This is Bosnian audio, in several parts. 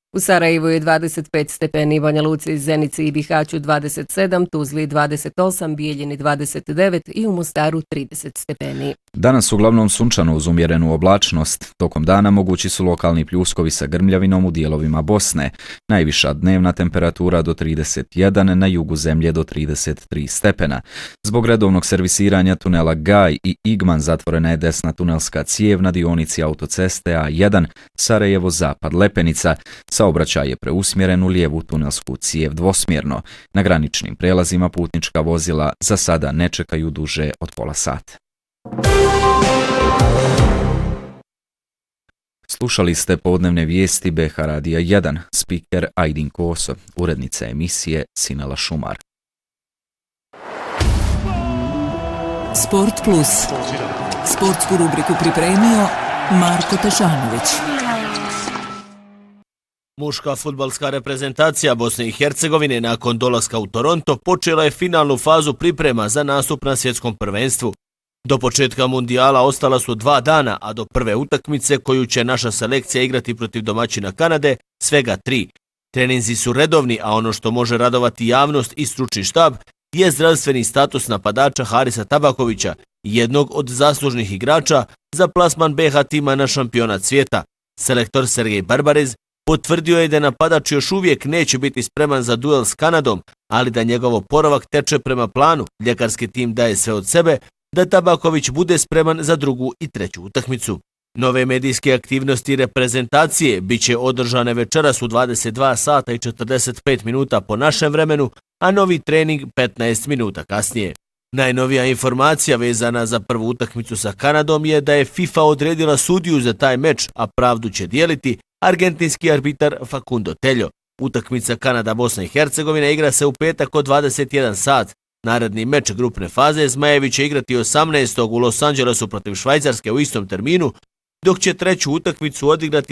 U Sarajevu je 25 stepeni, Banja Luci, Zenici i Bihaću 27, Tuzli 28, Bijeljini 29 i u Mostaru 30 stepeni. Danas uglavnom sunčano uz umjerenu oblačnost. Tokom dana mogući su lokalni pljuskovi sa grmljavinom u dijelovima Bosne. Najviša dnevna temperatura do 31, na jugu zemlje do 33 stepena. Zbog redovnog servisiranja tunela Gaj i Igman zatvorena je desna tunelska cijev na dionici autoceste A1 Sarajevo-Zapad Lepenica. Saobraćaj je preusmjeren u lijevu tunelsku cijev dvosmjerno. Na graničnim prelazima putnička vozila za sada ne čekaju duže od pola sata. Slušali ste podnevne vijesti BH Radija 1, spiker Ajdin Koso, urednica emisije Sinela Šumar. Sport Plus. Sportsku rubriku pripremio Marko Tešanović. Muška fudbalska reprezentacija Bosne i Hercegovine nakon dolaska u Toronto počela je finalnu fazu priprema za nastup na svjetskom prvenstvu. Do početka mundijala ostala su 2 dana, a do prve utakmice koju će naša selekcija igrati protiv domaćina Kanade svega 3. Treninzi su redovni, a ono što može radovati javnost i stručni štab je zdravstveni status napadača Harisa Tabakovića, jednog od zaslužnih igrača za plasman BH tima na šampionat svijeta. Selektor Sergej Barbarez potvrdio je da napadač još uvijek neće biti spreman za duel s Kanadom, ali da njegov oporavak teče prema planu. Ljekarski tim daje sve od sebe da Tabaković bude spreman za drugu i treću utakmicu. Nove medijske aktivnosti reprezentacije bit će održane večeras u 22 sata i 45 minuta po našem vremenu, a novi trening 15 minuta kasnije. Najnovija informacija vezana za prvu utakmicu sa Kanadom je da je FIFA odredila sudiju za taj meč, a pravdu će dijeliti argentinski arbitar Facundo Tello. Utakmica Kanada-Bosna i Hercegovina igra se u petak od 21 sat. Naredni meč grupne faze Zmajevi će igrati 18. u Los Angelesu protiv Švajcarske u istom terminu, dok će treću utakmicu odigrati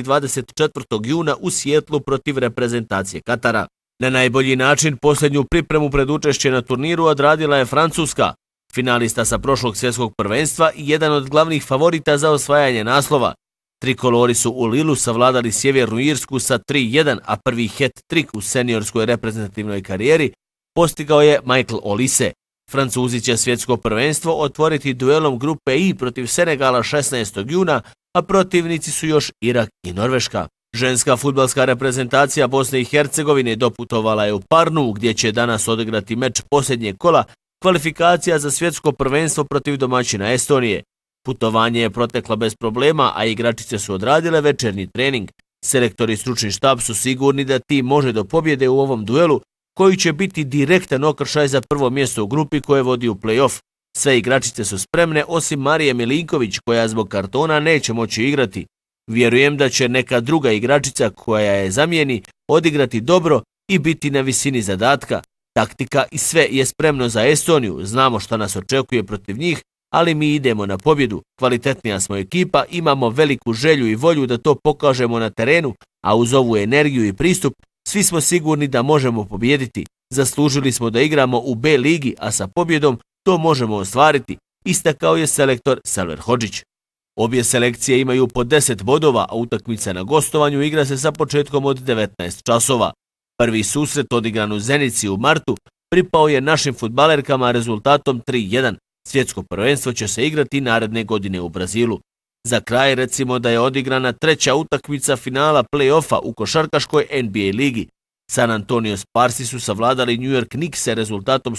24. juna u Sijetlu protiv reprezentacije Katara. Na najbolji način posljednju pripremu pred učešće na turniru odradila je Francuska, finalista sa prošlog svjetskog prvenstva i jedan od glavnih favorita za osvajanje naslova. Trikolori su u Lilu savladali Sjevernu Irsku sa 3-1, a prvi hat-trick u seniorskoj reprezentativnoj karijeri postigao je Michael Olise. Francuzi će svjetsko prvenstvo otvoriti duelom grupe I protiv Senegala 16. juna, a protivnici su još Irak i Norveška. Ženska fudbalska reprezentacija Bosne i Hercegovine doputovala je u Parnu, gdje će danas odigrati meč posljednjeg kola kvalifikacija za svjetsko prvenstvo protiv domaćina Estonije. Putovanje je proteklo bez problema, a igračice su odradile večernji trening. Selektori i stručni štab su sigurni da tim može do pobjede u ovom duelu, koji će biti direktan okršaj za prvo mjesto u grupi koje vodi u play-off. Sve igračice su spremne osim Marije Milinković, koja zbog kartona neće moći igrati. Vjerujem da će neka druga igračica koja je zamijeni odigrati dobro i biti na visini zadatka. Taktika i sve je spremno za Estoniju, znamo što nas očekuje protiv njih, ali mi idemo na pobjedu. Kvalitetnija smo ekipa, imamo veliku želju i volju da to pokažemo na terenu, a uz ovu energiju i pristup svi smo sigurni da možemo pobijediti. Zaslužili smo da igramo u B ligi, a sa pobjedom to možemo ostvariti, istakao je selektor Selver Hodžić. Obje selekcije imaju po 10 bodova, a utakmica na gostovanju igra se sa početkom od 19 časova. Prvi susret odigran u Zenici u martu pripao je našim fudbalerkama rezultatom 3-1. Svjetsko prvenstvo će se igrati naredne godine u Brazilu. Za kraj recimo da je odigrana treća utakmica finala play-offa u košarkaškoj NBA ligi. San Antonio Sparsi su savladali New York Knickse rezultatom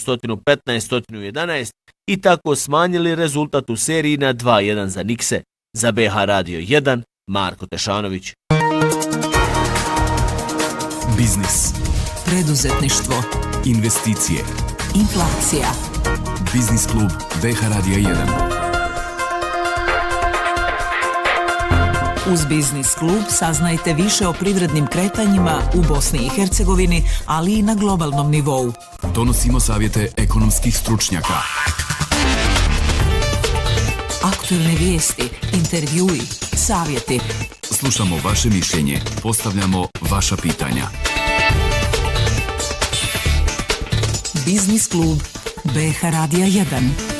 115-111 i tako smanjili rezultat u seriji na 2-1 za Knickse. Za BH Radio 1, Marko Tešanović. Biznis, preduzetništvo, investicije, inflacija. Biznis klub BH Radio 1. Uz Biznis klub saznajte više o privrednim kretanjima u Bosni i Hercegovini, ali i na globalnom nivou. Donosimo savjete ekonomskih stručnjaka. Aktualne vijesti, intervjui, savjeti. Slušamo vaše mišljenje, postavljamo vaša pitanja. Biznis klub BH Radija 1.